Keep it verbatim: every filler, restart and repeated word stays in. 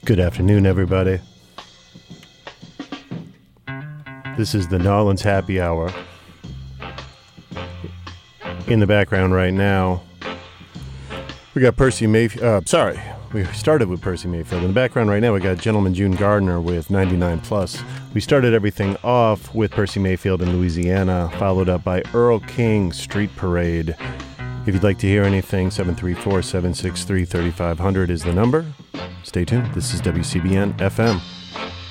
Good afternoon, everybody. This is the Nolans Happy Hour. In the background right now, we got Percy Mayfield. Uh, sorry, we started with Percy Mayfield. In the background right now, we got Gentleman June Gardner with ninety-nine plus. We started everything off with Percy Mayfield in Louisiana, followed up by Earl King, Street Parade. If you'd like to hear anything, seven three four, seven six three, three five zero zero is the number. Stay tuned. This is W C B N F M.